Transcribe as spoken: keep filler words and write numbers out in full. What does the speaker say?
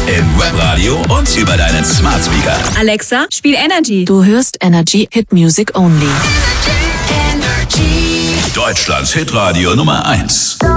im Webradio und über deinen Smart Speaker. Alexa, spiel Energy. Du hörst Energy Hit Music Only. Deutschlands Hitradio Nummer eins.